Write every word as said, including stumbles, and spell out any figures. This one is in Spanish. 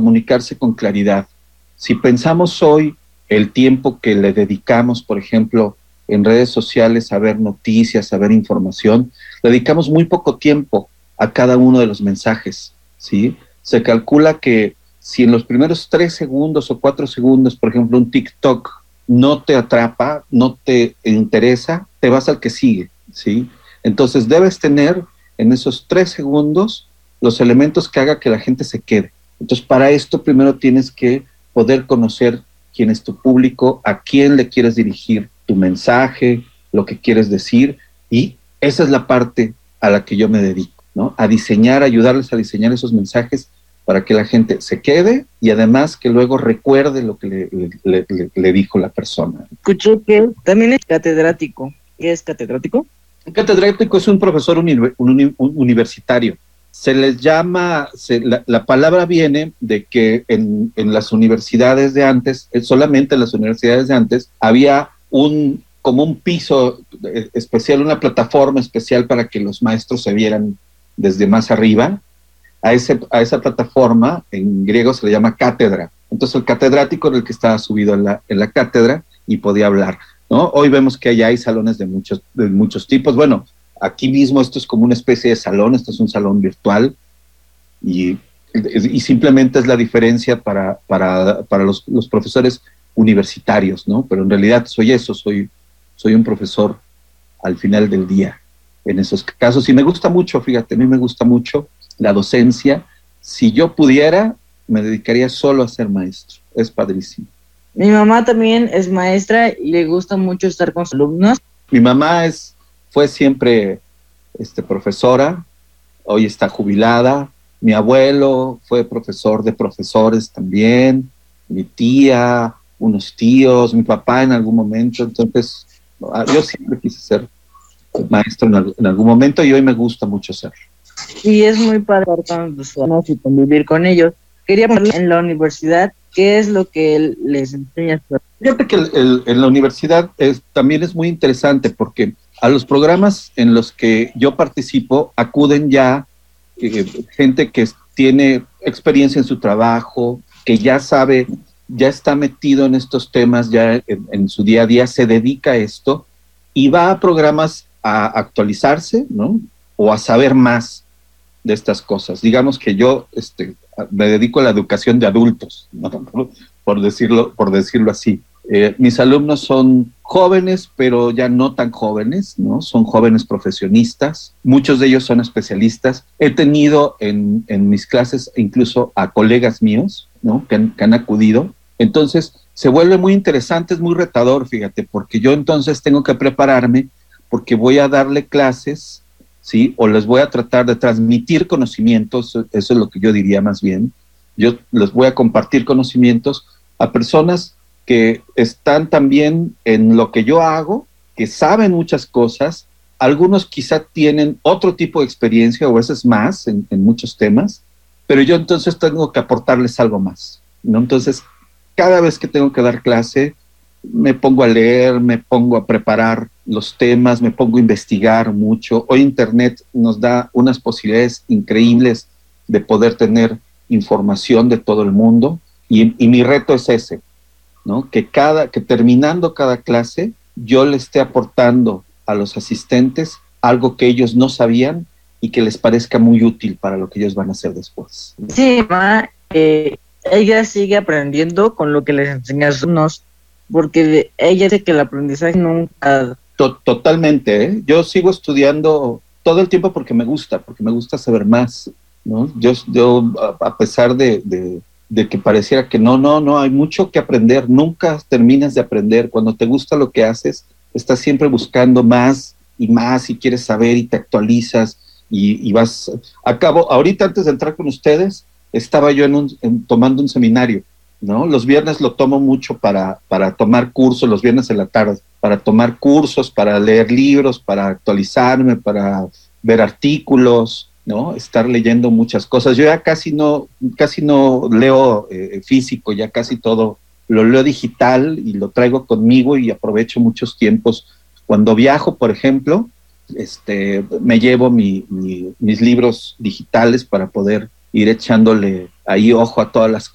comunicarse con claridad. Si pensamos hoy el tiempo que le dedicamos, por ejemplo, en redes sociales a ver noticias, a ver información, le dedicamos muy poco tiempo a cada uno de los mensajes, ¿sí? Se calcula que si en los primeros tres segundos o cuatro segundos, por ejemplo, un TikTok no te atrapa, no te interesa, te vas al que sigue, ¿sí? Entonces debes tener en esos tres segundos los elementos que haga que la gente se quede. Entonces para esto primero tienes que poder conocer quién es tu público, a quién le quieres dirigir tu mensaje, lo que quieres decir, y esa es la parte a la que yo me dedico, ¿no? A diseñar, ayudarles a diseñar esos mensajes para que la gente se quede y además que luego recuerde lo que le, le, le, le dijo la persona. Escuché que también es catedrático. ¿Qué es catedrático? Un catedrático es un profesor uni, un, un universitario. Se les llama, se, la, la palabra viene de que en, en las universidades de antes, solamente en las universidades de antes, había un, como un piso especial, una plataforma especial para que los maestros se vieran desde más arriba. A, ese, a esa plataforma, en griego se le llama cátedra. Entonces el catedrático era el que estaba subido en la, en la cátedra y podía hablar, ¿no? Hoy vemos que allá hay salones de muchos, de muchos tipos. Bueno, aquí mismo esto es como una especie de salón, esto es un salón virtual y, y simplemente es la diferencia para, para, para los, los profesores universitarios, ¿no? Pero en realidad soy eso, soy, soy un profesor al final del día en esos casos y me gusta mucho, fíjate, a mí me gusta mucho la docencia. Si yo pudiera, me dedicaría solo a ser maestro, es padrísimo. Mi mamá también es maestra y le gusta mucho estar con sus alumnos. Mi mamá es, fue siempre este, profesora, hoy está jubilada. Mi abuelo fue profesor de profesores también, mi tía, unos tíos, mi papá en algún momento. Entonces, yo siempre quise ser maestro en, en algún momento y hoy me gusta mucho serlo. Y es muy padre estar con sus alumnos y convivir con ellos. Quería ponerle en la universidad, ¿qué es lo que él les enseña? Fíjate que el, el, en la universidad es, también es muy interesante porque a los programas en los que yo participo acuden ya eh, gente que tiene experiencia en su trabajo, que ya sabe, ya está metido en estos temas, ya en, en su día a día se dedica a esto y va a programas a actualizarse, ¿no? O a saber más de estas cosas. Digamos que yo este, me dedico a la educación de adultos, ¿no? por, decirlo, por decirlo así. Eh, mis alumnos son jóvenes, pero ya no tan jóvenes, ¿no? Son jóvenes profesionistas, muchos de ellos son especialistas. He tenido en, en mis clases incluso a colegas míos, ¿no? que, han, que han acudido. Entonces, se vuelve muy interesante, es muy retador, fíjate, porque yo entonces tengo que prepararme porque voy a darle clases, ¿sí? O les voy a tratar de transmitir conocimientos, eso es lo que yo diría más bien. Yo les voy a compartir conocimientos a personas que están también en lo que yo hago, que saben muchas cosas, algunos quizá tienen otro tipo de experiencia o a veces más en, en muchos temas, pero yo entonces tengo que aportarles algo más, ¿no? Entonces, cada vez que tengo que dar clase, me pongo a leer, me pongo a preparar los temas, me pongo a investigar mucho. Hoy Internet nos da unas posibilidades increíbles de poder tener información de todo el mundo y, y mi reto es ese, ¿no? Que, cada, que terminando cada clase yo le esté aportando a los asistentes algo que ellos no sabían y que les parezca muy útil para lo que ellos van a hacer después. Sí, ma, eh, ella sigue aprendiendo con lo que les enseña a sus alumnos, porque ella dice que el aprendizaje nunca... Totalmente, ¿eh? Yo sigo estudiando todo el tiempo porque me gusta, porque me gusta saber más, ¿no? Yo, yo a pesar de, de, de que pareciera que no, no, no, hay mucho que aprender, nunca terminas de aprender. Cuando te gusta lo que haces, estás siempre buscando más y más y quieres saber y te actualizas y, y vas... Acabo, ahorita antes de entrar con ustedes, estaba yo en un, en, tomando un seminario, ¿no? Los viernes lo tomo mucho para, para tomar cursos, los viernes en la tarde, para tomar cursos, para leer libros, para actualizarme, para ver artículos, ¿no? Estar leyendo muchas cosas. Yo ya casi no, casi no leo eh, físico, ya casi todo lo leo digital y lo traigo conmigo y aprovecho muchos tiempos. Cuando viajo, por ejemplo, este, me llevo mi, mi, mis libros digitales para poder ir echándole ahí ojo a todas las